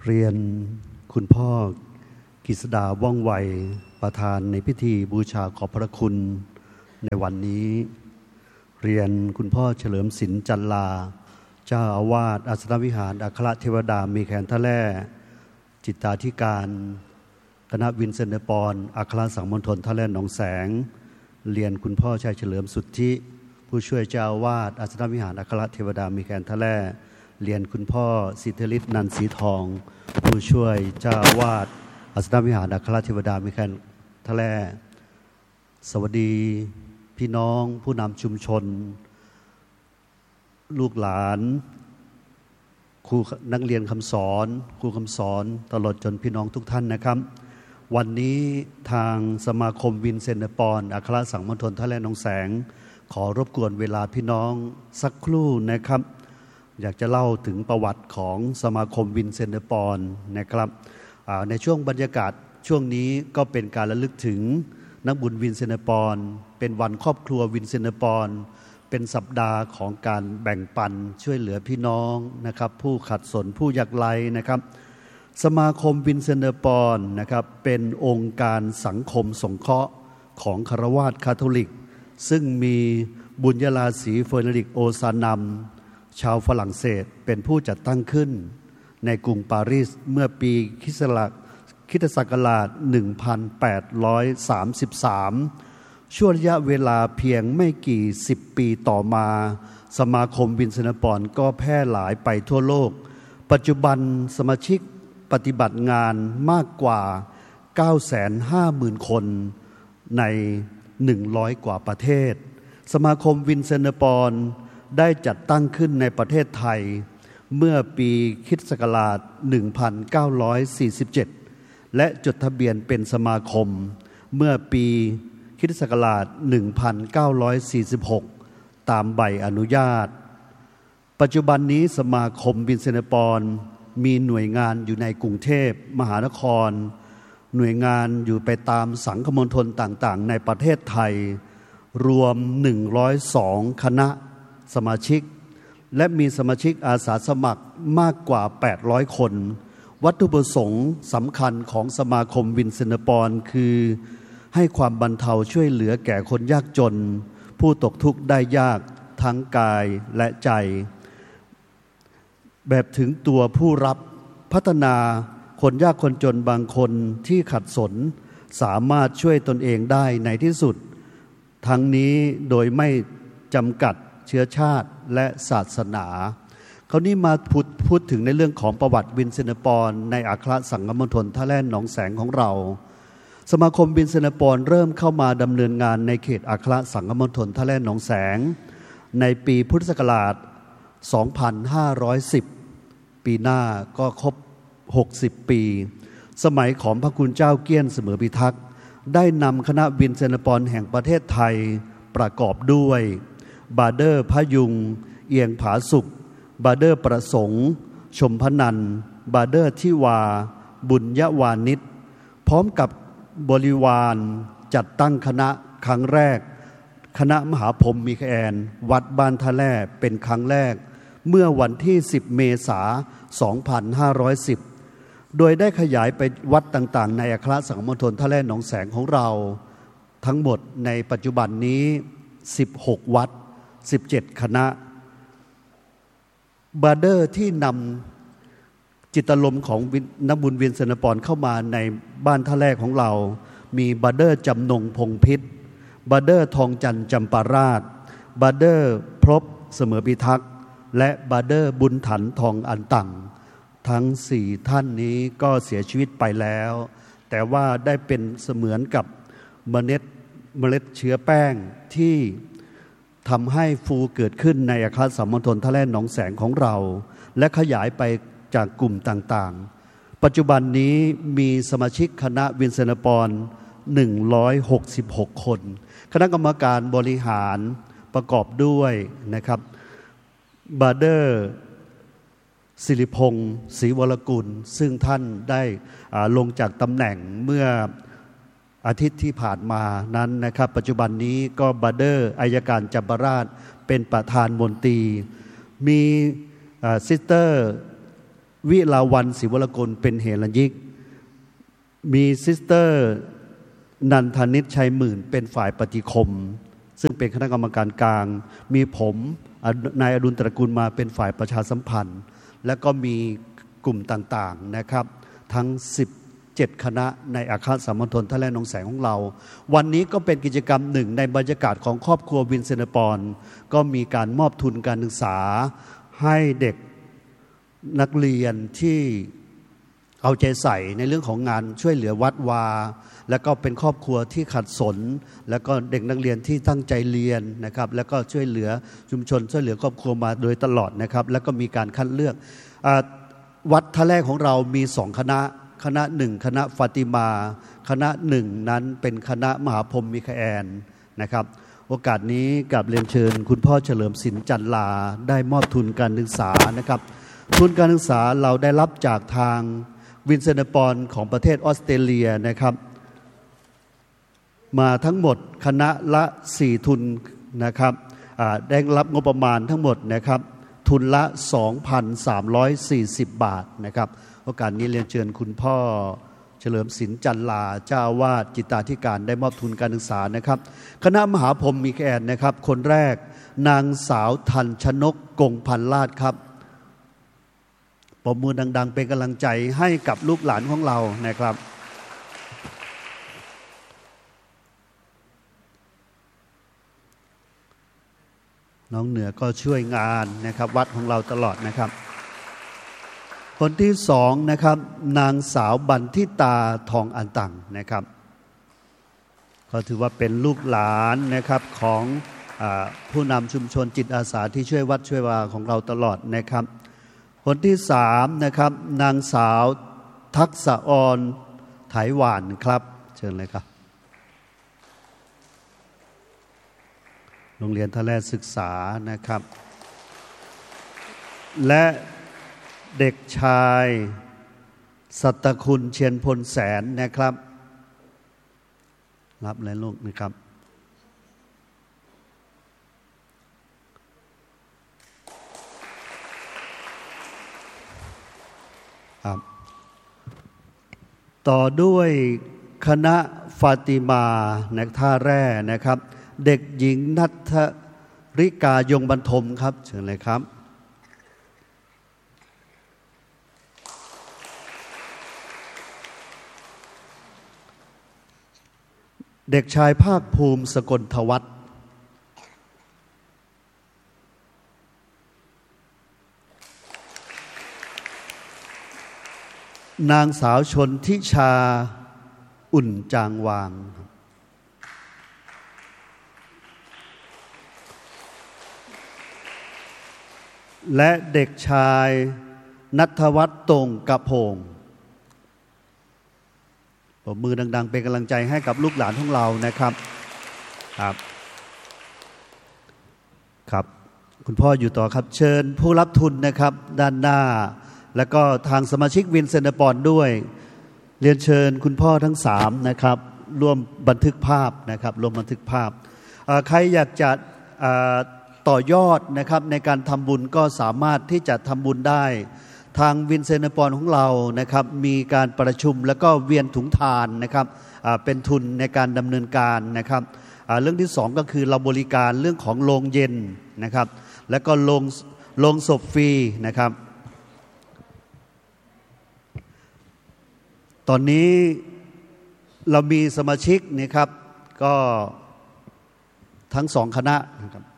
เรียนคุณพ่อกฤษดาว่องไวประธานในพิธีบูชาขอบพระคุณในวันนี้เรียนคุณพ่อเฉลิมศิลป์จันลาเจ้าอาวาสอาสนวิหารอัครเทวดามีแขนทะแล่จิตตาธิการคณะวินเซนเดอร์ปอนอัครสังมณฑลทะแล่หนองแสงเรียนคุณพ่อชัยเฉลิมสุทธิผู้ช่วยเจ้าอาวาสอาสนวิหารอัครเทวดามีแขนทะแล่เรียนคุณพ่อสิทธิฤทธิ์นันสีทองผู้ช่วยเจ้าอาวาสอาสนวิหารอัครเทวดามีแขนทะแล่สวัสดีพี่น้องผู้นำชุมชนลูกหลานครูนักเรียนคำสอนครูคำสอนตลอดจนพี่น้องทุกท่านนะครับวันนี้ทางสมาคมวินเซนเดอร์ปอนอัครสังมณฑลทะแล่หนองแสงขอรบกวนเวลาพี่น้องสักครู่นะครับอยากจะเล่าถึงประวัติของสมาคมวินเซนเดอร์ปอนนะครับในช่วงบรรยากาศช่วงนี้ก็เป็นการระลึกถึงนักบุญวินเซนเดอร์ปอนเป็นวันครอบครัววินเซนเดอร์ปอนเป็นสัปดาห์ของการแบ่งปันช่วยเหลือพี่น้องนะครับผู้ขัดสนผู้ยากไร้นะครับสมาคมวินเซนเดอร์ปอนนะครับเป็นองค์การสังคมสงเคราะห์ของคฤหัสถ์คาทอลิกซึ่งมีบุญยราศีเฟอร์นันดิกโอซานัมชาวฝรั่งเศสเป็นผู้จัดตั้งขึ้นในกรุงปารีสเมื่อปีคริสตศักราช 1833 ช่วงระยะเวลาเพียงไม่กี่10 ปีต่อมาสมาคมวินเซนเดอร์ปอนก็แพร่หลายไปทั่วโลกปัจจุบันสมาชิกปฏิบัติงานมากกว่า 950,000 คนใน100 กว่าประเทศสมาคมวินเซนเดอร์ปอนได้จัดตั้งขึ้นในประเทศไทยเมื่อปีคริสตศักราช 1947 และจดทะเบียนเป็นสมาคมเมื่อปีคริสตศักราช 1946 ตามใบอนุญาตปัจจุบันนี้สมาคมวินเซนเดอร์ปอนมีหน่วยงานอยู่ในกรุงเทพมหานครหน่วยงานอยู่ไปตามสังคมณฑลต่างๆในประเทศไทยรวม102คณะสมาชิกและมีสมาชิกอาสาสมัครมากกว่า800คนวัตถุประสงค์สำคัญของสมาคมวินเซนเดอร์ปอนคือให้ความบรรเทาช่วยเหลือแก่คนยากจนผู้ตกทุกข์ได้ยากทั้งกายและใจแบบถึงตัวผู้รับพัฒนาคนยากคนจนบางคนที่ขัดสนสามารถช่วยตนเองได้ในที่สุดทั้งนี้โดยไม่จำกัดเชื้อชาติและศาสนาคราวนี้มาพูดถึงในเรื่องของประวัติวินเซนเดอร์ปอนในอัครสังคมณฑลทะแล่หนองแสงของเราสมาคมวินเซนเดอร์ปอนเริ่มเข้ามาดำเนินงานในเขตอัครสังคมณฑลทะแล่หนองแสงในปีพุทธศักราช 2510 ปีหน้าก็ครบ60 ปีสมัยของพระคุณเจ้าเกี้ยนเสมอพิทักษ์ได้นำคณะวินเซนเดอร์ปอนแห่งประเทศไทยประกอบด้วยบาเดอร์พยุงเอียงผาสุขบาเดอร์ประสงค์ชมพนันบาเดอร์ทิวาบุญยวานิชพร้อมกับบริวารจัดตั้งคณะครั้งแรกคณะมหาพรหมมิคาเอลวัดบ้านทะแล่เป็นครั้งแรกเมื่อวันที่10 เมษายน 2510โดยได้ขยายไปวัดต่างๆในอัครสังคมณฑลทะแล่หนองแสงของเราทั้งหมดในปัจจุบันนี้16 วัด17 คณะบาเดอร์ที่นำจิตลมของนักบุญวินเซนเดอร์ปอนเข้ามาในบ้านท่าแรกของเรามีบาเดอร์จำนงพงพิษบาเดอร์ทองจันทร์จำปาราชบาเดอร์พรบเสมอพิทักษ์และบาเดอร์บุญถันทองอันตังทั้ง4 ท่านนี้ก็เสียชีวิตไปแล้วแต่ว่าได้เป็นเสมือนกับเมล็ดเชื้อแป้งที่ทำให้ฟูเกิดขึ้นในอัครสังคมณฑลทะแล่หนองแสงของเราและขยายไปจากกลุ่มต่างๆปัจจุบันนี้มีสมาชิกคณะวินเซนเดอร์ปอน166 คนคณะกรรมการบริหารประกอบด้วยนะครับบาเดอร์ศิริพงศ์ศรีวรกุลซึ่งท่านได้ลงจากตำแหน่งเมื่ออาทิตย์ที่ผ่านมานั้นนะครับปัจจุบันนี้ก็บาเดอร์อัยการจำปาราชเป็นประธานมนตรีมีซิสเตอร์วิลาวันศิวรกุลเป็นเฮรัญยิกมีซิสเตอร์นันทนิชชัยหมื่นเป็นฝ่ายปฏิคมซึ่งเป็นคณะกรรมการกลางมีผมนายอดุลตระกูลมาเป็นฝ่ายประชาสัมพันธ์และก็มีกลุ่มต่างๆนะครับทั้ง17คณะในอาคารสามัญชนท่าแร่หนองแสงของเราวันนี้ก็เป็นกิจกรรมหนึ่งในบรรยากาศของครอบครัววินเซนต์ปอนก็มีการมอบทุนการศึกษาให้เด็กนักเรียนที่เอาใจใส่ในเรื่องของงานช่วยเหลือวัดวาแล้วก็เป็นครอบครัวที่ขัดสนแล้วก็เด็กนักเรียนที่ตั้งใจเรียนนะครับแล้วก็ช่วยเหลือชุมชนช่วยเหลือครอบครัวมาโดยตลอดนะครับแล้วก็มีการคัดเลือกวัดท่าแรกของเรามี2คณะหนึ่งคณะฟาติมาคณะหนึ่งนั้นเป็นคณะมหาพรหมมิคาแอนนะครับโอกาสนี้กับเรียนเชิญคุณพ่อเฉลิมศิลป์จันลาได้มอบทุนการศึกษานะครับทุนการศึกษาเราได้รับจากทางวินเซนต์ปอนของประเทศออสเตรเลียนะครับมาทั้งหมดคณะละ4ทุนนะครับได้รับงบประมาณทั้งหมดนะครับทุนละ 2,340 บาทนะครับโอกาสนี้เรียนเชิญคุณพ่อเฉลิมศิลป์จันลาเจ้าวาดจิตาธิการได้มอบทุนการศึกษานะครับคณะมหาพรหมมิคาแอนนะครับคนแรกนางสาวทันชนกกงพันลาดครับปรบมือดังๆเป็นกำลังใจให้กับลูกหลานของเรานะครับน้องเหนือก็ช่วยงานนะครับวัดของเราตลอดนะครับคนที่สองนะครับนางสาวบันทิตาทองอันตังนะครับก็ถือว่าเป็นลูกหลานนะครับของผู้นำชุมชนจิตอาสาที่ช่วยวัดช่วยวาของเราตลอดนะครับคนที่สามนะครับนางสาวทักษะออนไถหวานครับเชิญเลยครับโรงเรียนท่าแร่ศึกษานะครับและเด็กชายสัตคุณเชียนพลแสนนะครับรับเลยลูกนะครับต่อด้วยคณะฟาติมาในท่าแร่นะครับเด็กหญิงนัทริกายงบรรทมครับเชิญเลยครับเด็กชายภาคภูมิสกลทวัฒน์นางสาวชนทิชาอุ่นจางวางและเด็กชายณัฐวัฒน์ตงกระพงปรบมือดังๆเป็นกำลังใจให้กับลูกหลานของเรานะครับครับคุณพ่ออยู่ต่อครับเชิญผู้รับทุนนะครับด้านหน้าแล้วก็ทางสมาชิกวินเซนต์ปอนด้วยเรียนเชิญคุณพ่อทั้ง3นะครับร่วมบันทึกภาพนะครับร่วมบันทึกภาพใครอยากจะต่อยอดนะครับในการทำบุญก็สามารถที่จะทำบุญได้ทางวินเซนต์ปอนของเรานะครับมีการประชุมแล้วก็เวียนถุงทานนะครับเป็นทุนในการดำเนินการนะครับเรื่องที่2ก็คือเราบริการเรื่องของโรงเย็นนะครับแล้วก็โรงศพฟรีนะครับตอนนี้เรามีสมาชิกนะครับก็ทั้ง2คณะนะครับ